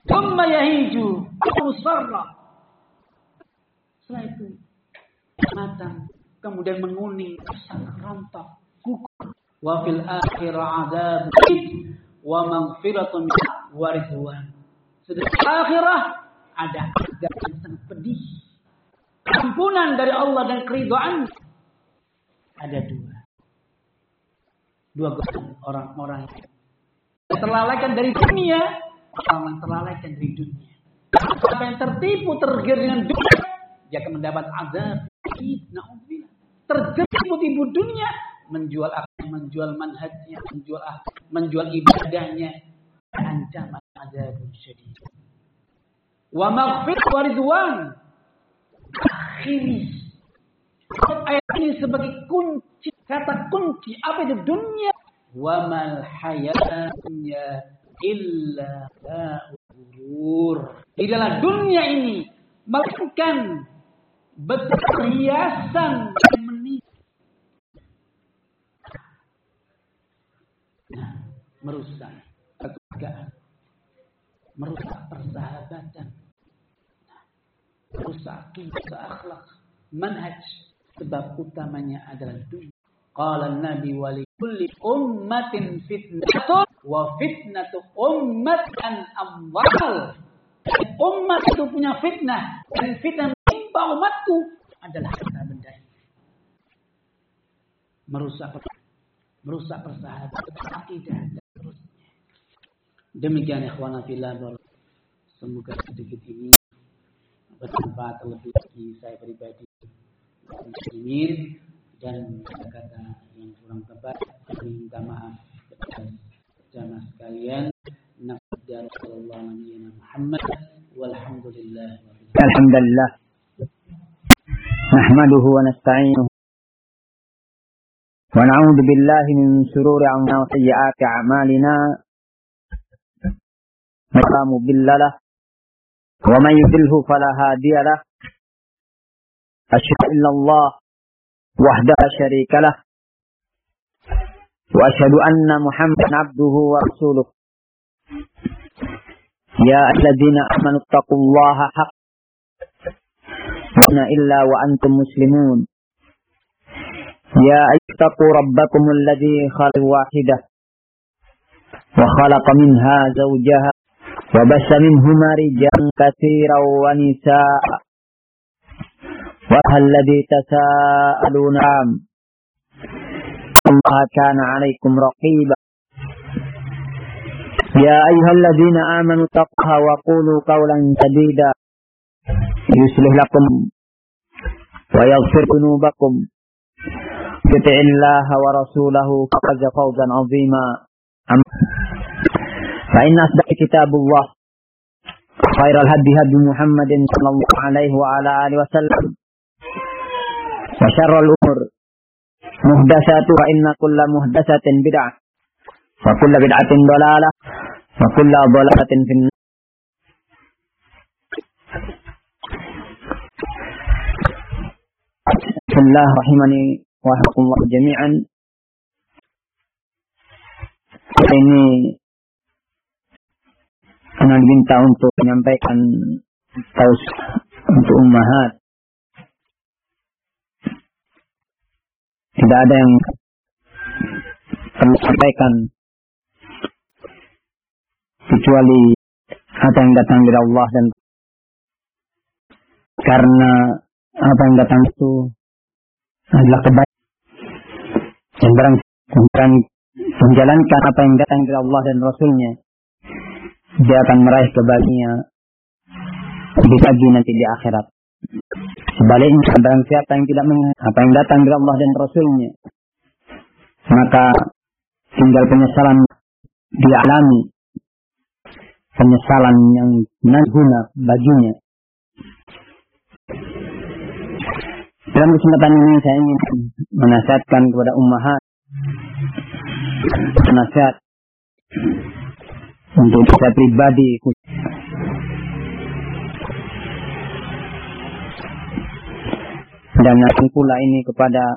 Thumma yahiju musfarra. Setelah itu matang, kemudian menguning, sangat rontok, gugur. Wa fil akhirah adzab wa maghfiratun wa ridwan. Sudah akhirah ada azab yang sangat pedih. Ampunan dari Allah dan keridhaan. Ada dua golongan orang-orang yang terlalaikan dari dunia, orang yang terlalaikan dari dunia. Siapa yang tertipu, tergiur dengan dunia, dia akan mendapat azab. Na'udzubillah. Tertipu dunia, menjual akal, menjual manhajnya, menjual ibadahnya, ancaman azab syadid. Wa maghfirah wa ridwan. Akhiri ayat ini sebagai kunci, kata kunci apa itu dunia. Wa mal hayatnya illa ghurur. Di dalam dunia ini melakukan berhiasan yang menipu. Nah, merusak kekeluargaan, merusak persahabatan, merusak akhlak, manhaj. Sebab utamanya adalah dunia. Qala Nabi wa li kulli ummatin fitnatun wa fitnatu ummatan amwal. Umat itu punya fitnah, dan fitnah menimpa umatku adalah harta benda ini. Merusak persahabatan, akidah dan seterusnya. Demikian ikhwana fillah, semoga sedikit ini bermanfaat terlebih bagi saya pribadi, muslimin, dan kata yang kurang tepat kami minta maaf kepada jamaah sekalian. Naqdir sallallahu alaihi Muhammad walhamdulillah. Alhamdulillah. Nahmaduhu wa nasta'inuhu wa na'udzu billahi min shururi anfusina wa sayyiati a'malina. Man yudlil lahu wa man yudlilhu fala hadiya lahu. Asyhadu an la ilaha wahdahu la syarika lah wa asyhadu anna Muhammadan abduhu wa rasuluh. Ya ayyuhalladzina amanu taqullaha haqqa illa wa antum muslimun. Ya ayyuhattaqu rabbakumul ladzi khalaqakum wahidah wa khalaqa minha zawjaha wa bassa minhuma rijalan katsiran wa nisaa'a. وَالَّذِي تَسَاءَلُونَ عَنْهُ اللَّهُ كَانَ عَلَيْكُمْ رَقِيبًا. يَا أَيُّهَا الَّذِينَ آمَنُوا اتَّقُوا اللَّهَ وَقُولُوا قَوْلًا سَدِيدًا يُصْلِحْ لَكُمْ وَيَغْفِرْ ذُنُوبَكُمْ يُطِعِ اللَّهَ وَرَسُولَهُ فَقَدْ فَازَ فَوْزًا عَظِيمًا. فَإِنَّ أَصْدَقَ كِتَابُ اللَّهِ خَيْرَ الْهَدْيِ هَدْيُ مُحَمَّدٍ صَلَّى اللَّهُ عَلَيْهِ وَعَلَى آلِهِ وَسَلَّمَ. وشر الأمور محدثاتها إن كل محدثة بدعة وكل بدعة ضلالة وكل ضلالة في النار. بسم الله rahimani wa rahimakumullah jami'an. Ini anak diminta untuk menyampaikan taus untuk ummahat. Tidak ada yang perlu sampaikan kecuali apa yang datang dari Allah, dan karena apa yang datang itu adalah kebaikan, dan barang menjalankan apa yang datang dari Allah dan Rasulnya, dia akan meraih kebahagiaan lebih lagi nanti di akhirat. Sebaliknya, barang siapa yang tidak mengenal apa yang datang dari Allah dan Rasulnya, maka tinggal penyesalan dialami, penyesalan yang berguna baginya. Dalam kesempatan ini saya ingin menasihatkan kepada ummahat, nasihat untuk saya pribadi, dan pula ini kepada